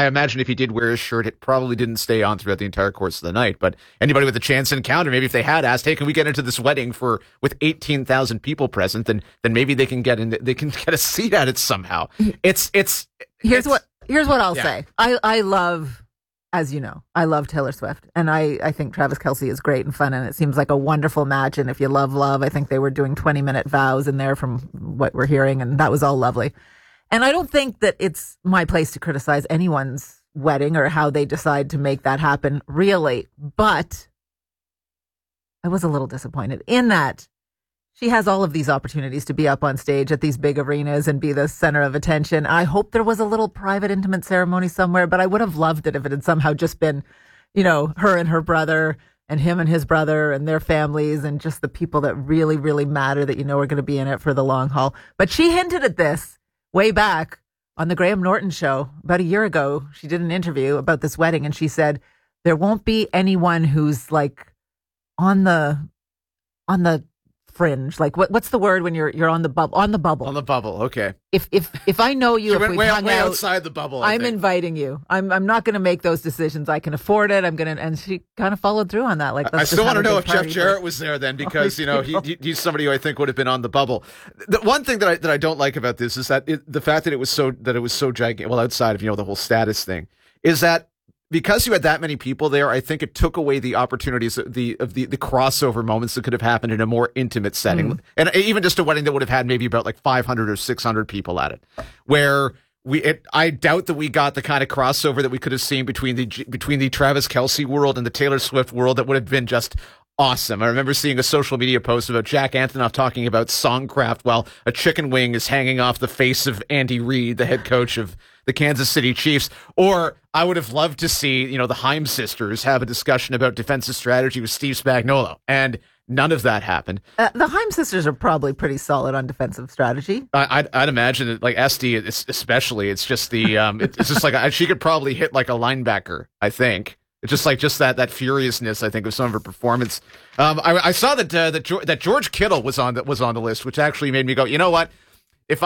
I imagine if he did wear his shirt, it probably didn't stay on throughout the entire course of the night. But anybody with a chance encounter, maybe if they had asked, hey, can we get into this wedding with 18,000 people present, then maybe they can get a seat at it somehow. Here's what I'll say. I love, as you know, I love Taylor Swift, and I think Travis Kelce is great and fun, and it seems like a wonderful match. And if you love, I think they were doing 20-minute vows in there from what we're hearing, and that was all lovely. And I don't think that it's my place to criticize anyone's wedding or how they decide to make that happen, really. But I was a little disappointed in that she has all of these opportunities to be up on stage at these big arenas and be the center of attention. I hope there was a little private, intimate ceremony somewhere, but I would have loved it if it had somehow just been, her and her brother and him and his brother and their families and just the people that really, really matter that are going to be in it for the long haul. But she hinted at this way back on the Graham Norton show about a year ago. She did an interview about this wedding, and she said there won't be anyone who's like on the fringe. Like what's the word when you're on the bubble? On the bubble. On the bubble. Okay. If I know you, if we hung way out outside the bubble, I'm inviting you. I'm not going to make those decisions. I can afford it. And she kind of followed through on that. Like, I still want to know if Jeff Jarrett was there then, because he's somebody who I think would have been on the bubble. The one thing that I don't like about this is that the fact that it was so gigantic. Well, outside of the whole status thing, is that because you had that many people there, I think it took away the opportunities of the crossover moments that could have happened in a more intimate setting. And even just a wedding that would have had maybe about like 500 or 600 people at it, where I doubt that we got the kind of crossover that we could have seen between the Travis Kelce world and the Taylor Swift world that would have been just awesome. I remember seeing a social media post about Jack Antonoff talking about songcraft while a chicken wing is hanging off the face of Andy Reid, the head coach of the Kansas City Chiefs. Or I would have loved to see, the Haim sisters have a discussion about defensive strategy with Steve Spagnuolo. And none of that happened. The Haim sisters are probably pretty solid on defensive strategy. I'd imagine that, like Esty especially, it's just it's just like she could probably hit like a linebacker, I think. It's just that furiousness, I think, of some of her performance. I saw that George Kittle was on the list, which actually made me go, you know what? If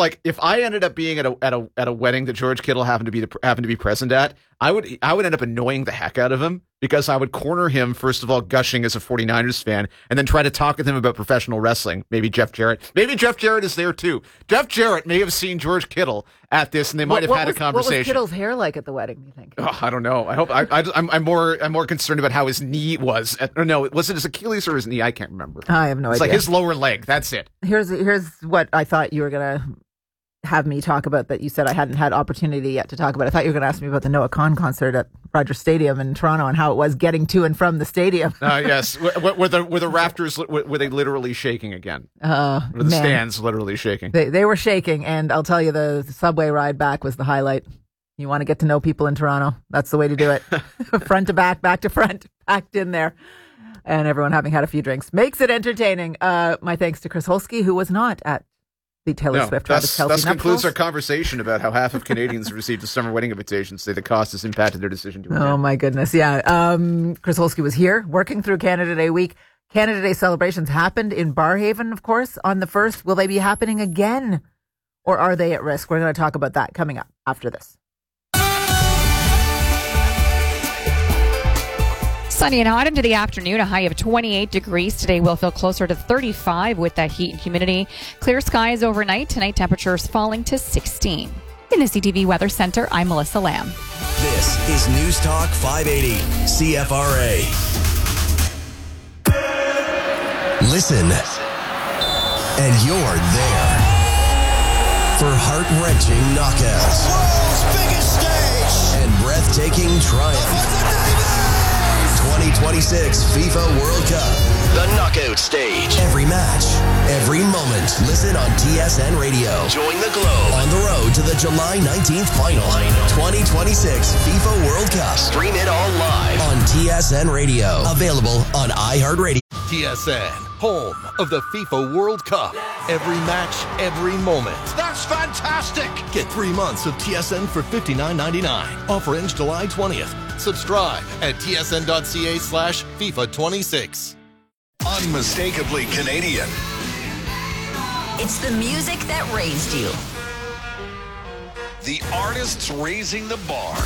I ended up being at a wedding that George Kittle happened to be present at, I would end up annoying the heck out of him, because I would corner him, first of all, gushing as a 49ers fan, and then try to talk with him about professional wrestling. Maybe Jeff Jarrett is there too. Jeff Jarrett may have seen George Kittle at this, and they might have had a conversation. What was Kittle's hair like at the wedding, do you think? Oh, I don't know. I hope I'm more concerned about how his knee was. No, was it his Achilles or his knee? I can't remember. I have no idea. It's like his lower leg. That's it. Here's what I thought you were gonna have me talk about that you said I hadn't had opportunity yet to talk about. I thought you were going to ask me about the Noah Khan concert at Rogers Stadium in Toronto and how it was getting to and from the stadium. Yes. Were the rafters, were they literally shaking again? Were the stands literally shaking? They were shaking, and I'll tell you, the subway ride back was the highlight. You want to get to know people in Toronto, that's the way to do it. Front to back to front, packed in there. And everyone having had a few drinks. Makes it entertaining. My thanks to Chris Holsky, who was not at the Taylor Swift Travis Kelce. That concludes our conversation about how half of Canadians received a summer wedding invitation say the cost has impacted their decision to attend. Oh my goodness, yeah. Chris Holsky was here working through Canada Day week. Canada Day celebrations happened in Barrhaven, of course, on the 1st. Will they be happening again, or are they at risk? We're going to talk about that coming up after this. Sunny and hot into the afternoon, a high of 28 degrees. Today will feel closer to 35 with that heat and humidity. Clear skies overnight. Tonight, temperatures falling to 16. In the CTV Weather Center, I'm Melissa Lamb. This is News Talk 580, CFRA. Listen, and you're there for heart-wrenching knockouts. World's biggest stage. And breathtaking triumph. 2026 FIFA World Cup. The knockout stage. Every match, every moment. Listen on TSN Radio. Join the globe on the road to the July 19th final. 2026 FIFA World Cup. Stream it all live on TSN Radio. Available on iHeartRadio. TSN, home of the FIFA World Cup. Every match, every moment. That's fantastic. Get 3 months of TSN for $59.99. Offer ends July 20th. Subscribe at tsn.ca/FIFA26. Unmistakably Canadian. It's the music that raised you. The artists raising the bar.